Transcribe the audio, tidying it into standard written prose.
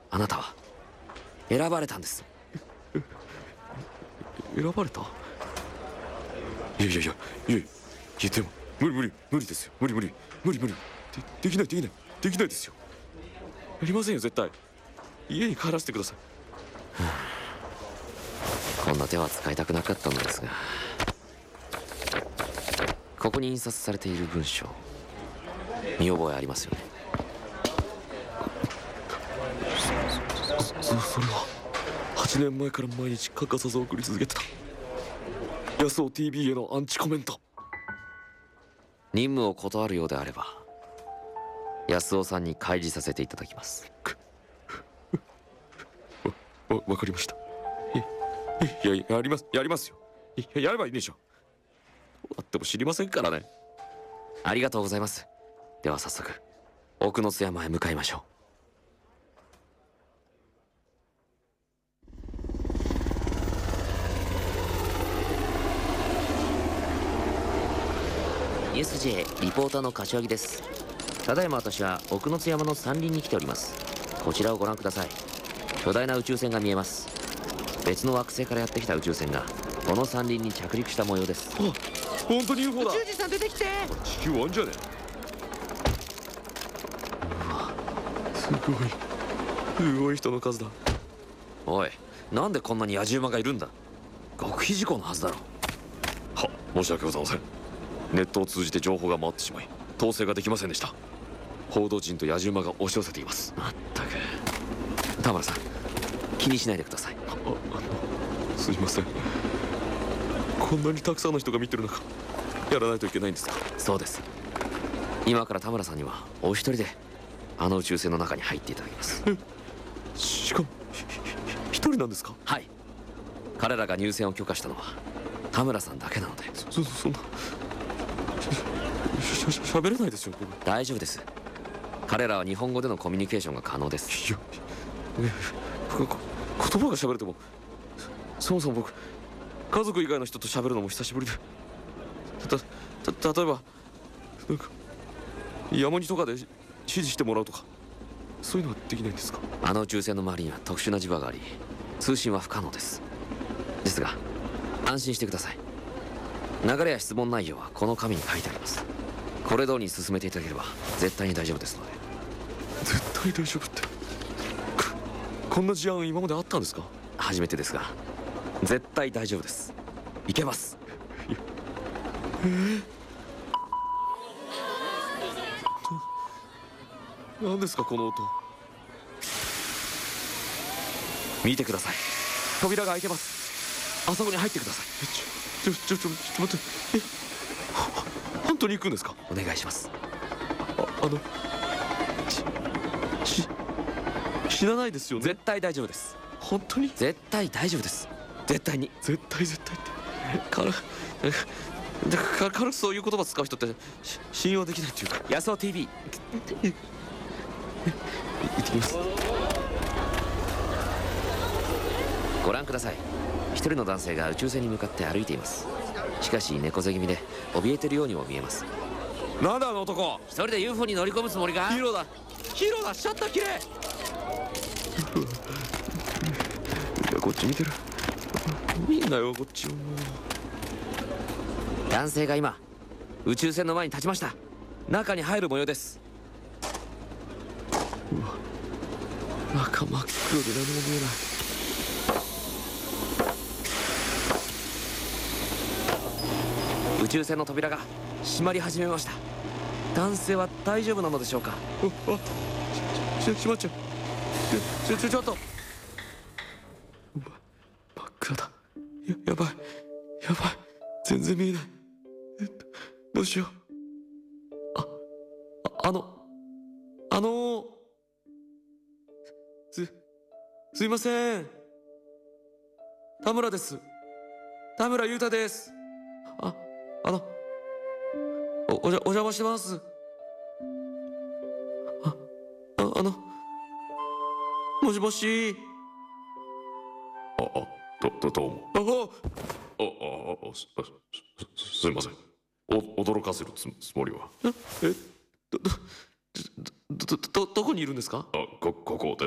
あなたは選ばれたんです。 選ばれた？いや、でも無理ですよ。無理できないですよ。やりませんよ、絶対。家に帰らせてください。 こんな手は使いたくなかったのですが、ここに印刷されている文章、見覚えありますよね。 それは8年前から毎日欠かさず送り続けてた安尾 TV へのアンチコメント。 任務を断るようであれば安尾さんに開示させていただきます。 わかりました。やりますよ。やればいいでしょ。どうなっても知りませんからね。 ありがとうございます。では早速奥の津山へ向かいましょう。USJ リポーターの柏木です。ただいま私は奥の津山の山林に来ております。こちらをご覧ください。巨大な宇宙船が見えます。別の惑星からやってきた宇宙船がこの山林に着陸した模様です。 あ、本当に UFO だ。 宇宙人さん出てきて。 地球あんじゃねえ。すごい人の数だ。 おい、なんでこんなに野獣馬がいるんだ。極秘事項のはずだろ。 は、申し訳ございません。ネットを通じて情報が回ってしまい統制ができませんでした。報道陣と野獣馬が押し寄せています。 まったく。田村さん、気にしないでください。 すいません。こんなにたくさんの人が見てる中やらないといけないんですか？ そうです。今から田村さんにはお一人であの宇宙船の中に入っていただきます。 しかも一人なんですか？ はい。彼らが入船を許可したのは田村さんだけなので。 そんな喋れないですよ。 大丈夫です。彼らは日本語でのコミュニケーションが可能です。 いや、言葉が喋れても、そもそも僕家族以外の人と喋るのも久しぶりで、例えばなんか山にとかで指示してもらうとか、そういうのはできないんですか？ あの宇宙船の周りには特殊な磁場があり通信は不可能です。ですが安心してください。流れや質問内容はこの紙に書いてあります。これ通りに進めていただければ絶対に大丈夫ですので。 絶対大丈夫って、こんな事案今まであったんですか？ 初めてですが絶対大丈夫です。いけます。 何ですかこの音。 見てください。扉が開いてます。あそこに入ってください。 ちょっと待って。本当に行くんですか？ お願いします。 死なないですよね？ 絶対大丈夫です。 本当に？ 絶対大丈夫です。絶対に。 絶対って軽くそういう言葉使う人って信用できないっていうか。 安尾 TV 行ってきます。 ご覧ください。一人の男性が宇宙船に向かって歩いています。しかし猫背気味で怯えてるようにも見えます。 なんだあの男。 一人で UFO に乗り込むつもりか？ ヒーローだシャッター切れ。いや、こっち見てる。みんなよこっちを。 男性が今宇宙船の前に立ちました。中に入る模様です。 うわ、中真っ黒で何も見えない。 宇宙船の扉が閉まり始めました。男性は大丈夫なのでしょうか？ 閉まっちゃう。ちょっと。真っ暗だ。やばい全然見えない。どうしよう。すいません。田村です。田村裕太です。お邪魔してます。もしもし。どうも。すいません。驚かせるつもりは。どこにいるんですか？ここで